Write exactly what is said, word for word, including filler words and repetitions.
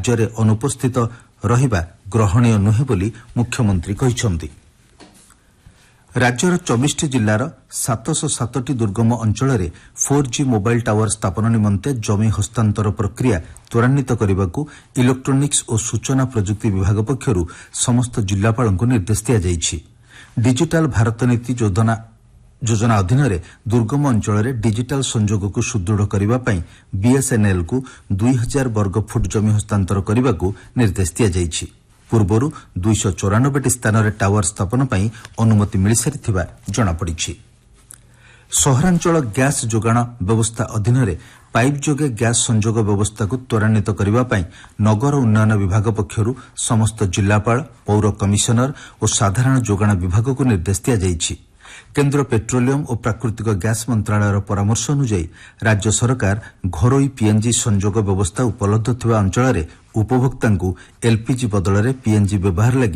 କାର୍ଯ୍ୟରେ ଅନୁପସ୍ଥିତ ରହିବା ଗ୍ରହଣୀୟ ନୁହେଁ ବୋଲି ମୁଖ୍ୟମନ୍ତ୍ରୀ କହିଛନ୍ତି। ରାଜ୍ୟର ଚବିଶଟି ଜିଲ୍ଲାର ସାତଶହ ସାତଟି ଦୁର୍ଗମ ଅଞ୍ଚଳରେ ଫୋର୍ ଜି ମୋବାଇଲ୍ ଟାୱାର ସ୍ଥାପନ ନିମନ୍ତେ ଜମି ହସ୍ତାନ୍ତର ପ୍ରକ୍ରିୟା ତ୍ୱରାନ୍ୱିତ କରିବାକୁ ଇଲେକ୍ଟ୍ରୋନିକ୍ସ ଓ ସୂଚନା ପ୍ରଯୁକ୍ତି ବିଭାଗ ପକ୍ଷରୁ ସମସ୍ତ ଜିଲ୍ଲାପାଳଙ୍କୁ ନିର୍ଦ୍ଦେଶ ଦିଆଯାଇଛି। ଡିଜିଟାଲ ଭାରତ ନୀତି ଯୋଜନା ଅଧୀନରେ ଦୁର୍ଗମ ଅଞ୍ଚଳରେ ଡିଜିଟାଲ ସଂଯୋଗକୁ ସୁଦୃଢ଼ କରିବା ପାଇଁ ବିଏସ୍ଏନ୍ଏଲ୍କୁ ଦୁଇ ହଜାର ବର୍ଗ ଫୁଟ ଜମି ହସ୍ତାନ୍ତର କରିବାକୁ ନିର୍ଦ୍ଦେଶ ଦିଆଯାଇଛି। ପୂର୍ବରୁ ଦୁଇଶହ ଚଉରାନବେଟି ସ୍ଥାନରେ ଟାୱାର ସ୍ଥାପନ ପାଇଁ ଅନୁମତି ମିଳିସାରିଥିବା ଜଣାପଡ଼ିଛି। ସହରାଞ୍ଚଳ ଗ୍ୟାସ୍ ଯୋଗାଣ ବ୍ୟବସ୍ଥା ଅଧୀନରେ ପାଇପ୍ ଯୋଗେ ଗ୍ୟାସ୍ ସଂଯୋଗ ବ୍ୟବସ୍ଥାକୁ ତ୍ୱରାନ୍ୱିତ କରିବା ପାଇଁ ନଗର ଉନ୍ନୟନ ବିଭାଗ ପକ୍ଷରୁ ସମସ୍ତ ଜିଲ୍ଲାପାଳ, ପୌର କମିଶନର ଓ ସାଧାରଣ ଯୋଗାଣ ବିଭାଗକୁ ନିର୍ଦ୍ଦେଶ ଦିଆଯାଇଛି। କେନ୍ଦ୍ର ପେଟ୍ରୋଲିୟମ ଓ ପ୍ରାକୃତିକ ଗ୍ୟାସ୍ ମନ୍ତ୍ରଣାଳୟର ପରାମର୍ଶ ଅନୁଯାୟୀ ରାଜ୍ୟ ସରକାର ଘରୋଇ ପିଏନ୍ଜି ସଂଯୋଗ ବ୍ୟବସ୍ଥା ଉପଲବ୍ଧ ଥିବା ଅଞ୍ଚଳରେ ଉପଭୋକ୍ତାଙ୍କୁ ଏଲ୍ପିଜି ବଦଳରେ ପିଏନ୍ଜି ବ୍ୟବହାର ଲାଗି